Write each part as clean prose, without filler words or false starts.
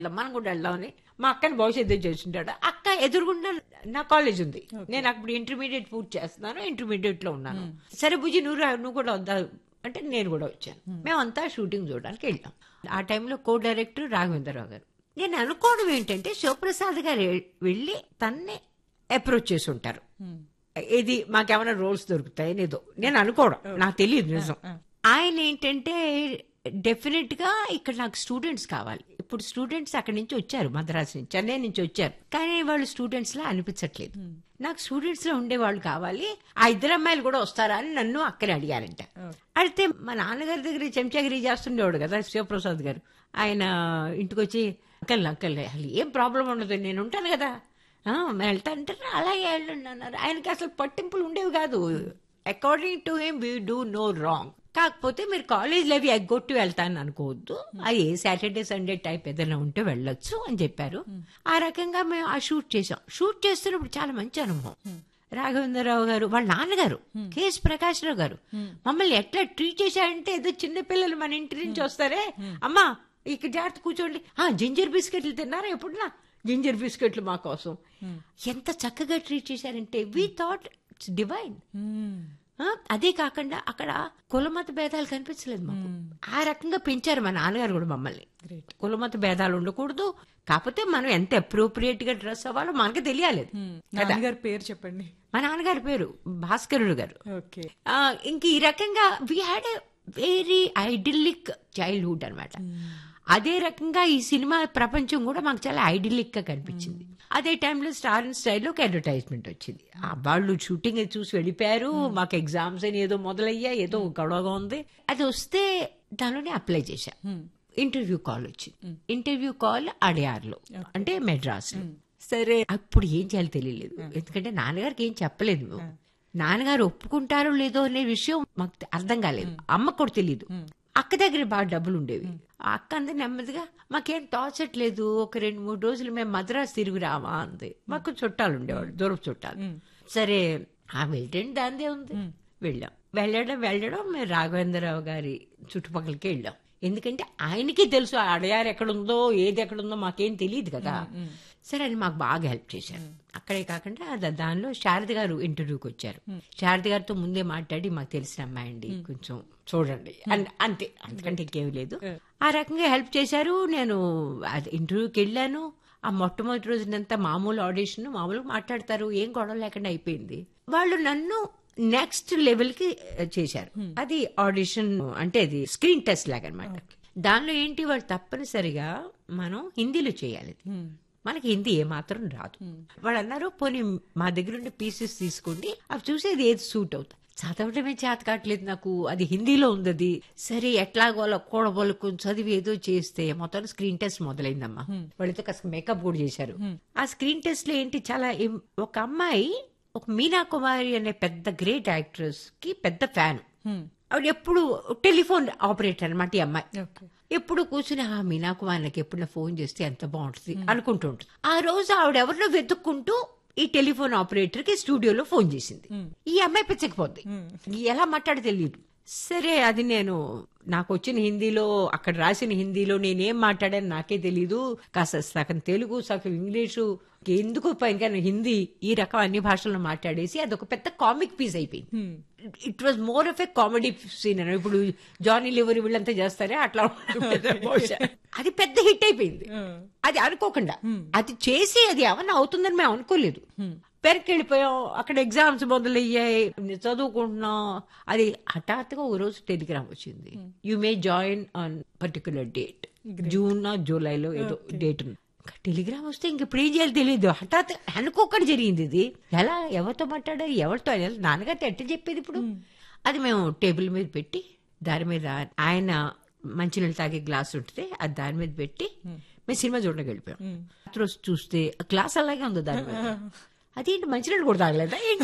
మనం కూడా వెళ్దామని మా అక్కని భవిష్యత్తు చేస్తుంటాడు. అక్క ఎదురుగుండా నా కాలేజ్ ఉంది, నేను అప్పుడు ఇంటర్మీడియట్ పూర్తి చేస్తున్నాను, ఇంటర్మీడియట్ లో ఉన్నాను. సరే బుజ్జి నువ్వు కూడా వద్దా అంటే నేను కూడా వచ్చాను. మేమంతా షూటింగ్ చూడడానికి వెళ్ళాం. ఆ టైంలో కో డైరెక్టర్ రాఘవేంద్రరావు గారు. నేను అనుకోవడం ఏంటంటే శివప్రసాద్ గారు వెళ్ళి తన్నే అప్రోచ్ చేసి ఉంటారు, ఇది మాకేమైనా రోల్స్ దొరుకుతాయని ఏదో నేను అనుకోవడం, నాకు తెలియదు నిజం. ఆయన ఏంటంటే డెఫినెట్ గా ఇక్కడ నాకు స్టూడెంట్స్ కావాలి. ఇప్పుడు స్టూడెంట్స్ అక్కడి నుంచి వచ్చారు, మద్రాసు నుంచి, చెన్నై నుంచి వచ్చారు, కానీ వాళ్ళు స్టూడెంట్స్ లా అనిపించట్లేదు. నాకు స్టూడెంట్స్ లో ఉండేవాళ్ళు కావాలి, ఆ ఇద్దరు అమ్మాయిలు కూడా వస్తారా అని నన్ను అక్కడే అడిగారంట. అయితే మా నాన్నగారి దగ్గర చెంచాగిరి చేస్తుండేవాడు కదా శివప్రసాద్ గారు. ఆయన ఇంటికి వచ్చి అంకల్ అసలు ఏం ప్రాబ్లం ఉండదు, నేను ఉంటాను కదా, వెళ్తానంటే అలాగే వెళ్ళండి అన్నారు. ఆయనకి అసలు పట్టింపులు ఉండేవి కాదు. According to him we do no wrong. కాకపోతే మీరు కాలేజ్లో అవి ఎగ్గొట్టి వెళ్తాను అనుకోవద్దు, అది సాటర్డే సండే టైప్ ఏదైనా ఉంటే వెళ్ళొచ్చు అని చెప్పారు. ఆ రకంగా మేము ఆ షూట్ చేసాం. షూట్ చేస్తున్నప్పుడు చాలా మంచి అనుభవం. రాఘవేంద్రరావు గారు వాళ్ళ నాన్నగారు కేఎస్ ప్రకాష్ రావు గారు మమ్మల్ని ఎట్లా ట్రీట్ చేశారంటే, ఏదో చిన్న పిల్లలు మన ఇంటి నుంచి వస్తారే, అమ్మా ఇక్కడ జాగ్రత్త కూర్చోండి, జింజర్ బిస్కెట్లు తిన్నారా ఎప్పుడున్నా, జింజర్ బిస్కెట్లు మా కోసం, ఎంత చక్కగా ట్రీట్ చేశారంటే వీ థాట్ ఇట్స్ డివైన్. అదే కాకుండా అక్కడ కులమత భేదాలు కనిపించలేదు మాకు. ఆ రకంగా పెంచారు మా నాన్నగారు కూడా మమ్మల్ని. కులమత భేదాలు ఉండకూడదు, కాకపోతే మనం ఎంత అప్రోప్రియేట్ గా డ్రెస్ అవ్వాలో మనకు తెలియాలి. నాన్నగారి పేరు చెప్పండి. మా నాన్నగారి పేరు భాస్కరుడు గారు. ఇంక ఈ రకంగా we had a very ఐడిలిక్ childhood అనమాట. అదే రకంగా ఈ సినిమా ప్రపంచం కూడా మాకు చాలా ఐడిలిక్ గా కనిపించింది. అదే టైంలో స్టార్ అండ్ స్టైల్లో ఒక అడ్వర్టైజ్మెంట్ వచ్చింది. వాళ్ళు షూటింగ్ చూసి వెళ్ళిపోయారు, మాకు ఎగ్జామ్స్ అని ఏదో మొదలయ్యా, ఏదో గొడవగా ఉంది. అది వస్తే దానిలోనే అప్లై చేశా. ఇంటర్వ్యూ కాల్ వచ్చింది. ఇంటర్వ్యూ కాల్ అడయార్లో, అంటే మెడ్రాస్ లో. సరే అప్పుడు ఏం చేయాలో తెలియలేదు, ఎందుకంటే నాన్నగారికి ఏం చెప్పలేదు. నాన్నగారు ఒప్పుకుంటారో లేదో అనే విషయం మాకు అర్థం కాలేదు. అమ్మకు కూడా తెలియదు. అక్క దగ్గర బాగా డబ్బులు ఉండేవి. ఆ అక్క అంతా నెమ్మదిగా మాకేం తోచట్లేదు, ఒక 2-3 రోజులు మేము మద్రాసు తిరిగి రావా అంది. మాకు చుట్టాలు ఉండేవాళ్ళు, దూరపు చుట్టాలు. సరే వెళ్ళండి, దాందే ఉంది. వెళ్ళడం మేము రాఘవేంద్రరావు గారి చుట్టుపక్కలకి వెళ్ళాం. ఎందుకంటే ఆయనకి తెలుసు అడయారు ఎక్కడుందో ఏది ఎక్కడుందో మాకేం తెలియదు కదా. సరే అని మాకు బాగా హెల్ప్ చేశారు. అక్కడే కాకుండా దానిలో శారద గారు ఇంటర్వ్యూకి వచ్చారు. శారద గారితో ముందే మాట్లాడి, మాకు తెలిసిన అమ్మాయి అండి, కొంచెం చూడండి అంతే, అంతకంటే ఇంకేమీ లేదు. ఆ రకంగా హెల్ప్ చేశారు. నేను ఇంటర్వ్యూకి వెళ్ళాను. ఆ మొట్టమొదటి రోజునంతా మామూలు ఆడిషన్, మామూలుగా మాట్లాడతారు, ఏం గొడవ లేకుండా అయిపోయింది. వాళ్ళు నన్ను నెక్స్ట్ లెవెల్ కి చేశారు. అది ఆడిషన్ అంటే అది స్క్రీన్ టెస్ట్ లాగా అనమాట. దానిలో ఏంటి, వాళ్ళు తప్పనిసరిగా మనం హిందీలో చేయాలి. మనకి హిందీ ఏమాత్రం రాదు. వాళ్ళు అన్నారు, పోనీ మా దగ్గర ఉండే పీసెస్ తీసుకోండి, అవి చూసేది ఏది సూట్ అవుతుంది. చదవడమే చేత కావట్లేదు నాకు, అది హిందీలో ఉంది. సరే ఎట్లాగో కూడబొలుకుని చదివి ఏదో చేస్తే మొత్తం స్క్రీన్ టెస్ట్ మొదలైందమ్మా. వాళ్ళతో కాస్త మేకప్ కూడా చేశారు. ఆ స్క్రీన్ టెస్ట్ లో ఏంటి, చాలా ఒక అమ్మాయి, ఒక మీనా కుమారి అనే పెద్ద గ్రేట్ యాక్ట్రెస్ కి పెద్ద ఫ్యాన్. ఆవిడ ఎప్పుడు టెలిఫోన్ ఆపరేటర్ అనమాట. ఈ అమ్మాయి ఎప్పుడు కూర్చుని ఆ మీనా కుమారికి ఎప్పుడు ఫోన్ చేస్తే ఎంత బాగుంటుంది అనుకుంటుంటుంది. ఆ రోజు ఆవిడ ఎవరినో వెతుక్కుంటూ ఈ టెలిఫోన్ ఆపరేటర్ కి స్టూడియోలో ఫోన్ చేసింది. ఈ అమ్మాయి పిచ్చకపోద్ది, ఎలా మాట్లాడి తెలియదు. సరే అది నాకు వచ్చిన హిందీలో, అక్కడ రాసిన హిందీలో నేనేం మాట్లాడాను నాకే తెలీదు. కాస్త సగం తెలుగు, సగం ఇంగ్లీషు, ఎందుకు పైన హిందీ, ఈ రకం అన్ని భాషల్లో మాట్లాడేసి అదొక పెద్ద కామిక్ పీస్ అయిపోయింది. It was more of a comedy scene. ఇప్పుడు జానీ లివర్ వీళ్ళంతా చేస్తారే అట్లా, అది పెద్ద హిట్ అయిపోయింది. అది అనుకోకుండా అది చేసి అది ఏమన్నా అవుతుందని మేము అనుకోలేదు. వెనక్కి వెళ్ళిపోయాం. అక్కడ ఎగ్జామ్స్ మొదలయ్యాయి, చదువుకుంటున్నాం. అది హఠాత్తుగా ఒక రోజు టెలిగ్రామ్ వచ్చింది, you may join on particular date, June జూలైలో ఏదో డేట్ ఉంది. టెలిగ్రామ్ వస్తే ఇంకెప్పుడు ఏం చేయాలి తెలియదు. హఠాత్ అనుకోకుండా జరిగింది ఇది. ఎలా ఎవరితో మాట్లాడారు, ఎవరితో నాన్నగారితో ఎట్ట చెప్పేది ఇప్పుడు. అది మేము టేబుల్ మీద పెట్టి, దాని మీద ఆయన మంచినీళ్ళు తాగే గ్లాస్ ఉంటుంది, అది దాని మీద పెట్టి మేము సినిమా చూడడానికి వెళ్ళిపోయాం. రోజు చూస్తే గ్లాస్ అలాగే ఉంది దాని మీద. అదేంటి మంచినీళ్ళు కూడా తాగలేదా ఏంటి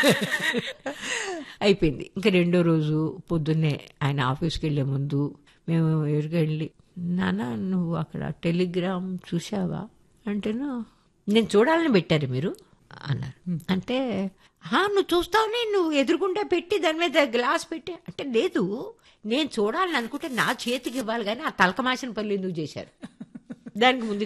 అయిపోయింది. ఇంకా రెండో రోజు పొద్దున్నే ఆయన ఆఫీస్కి వెళ్లే ముందు మేము ఎదురుకెళ్ళి, నాన్న నువ్వు అక్కడ టెలిగ్రామ్ చూసావా అంటేను, నేను చూడాలని పెట్టారు మీరు అన్నారు. అంటే నువ్వు చూస్తావని నువ్వు ఎదురుకుండా పెట్టి దాని మీద గ్లాస్ పెట్టి అంటే, లేదు నేను చూడాలని అనుకుంటే నా చేతికి ఇవ్వాలి కానీ ఆ తలకమాసిన పనులు ఎందుకు చేశారు, దానికి ముందు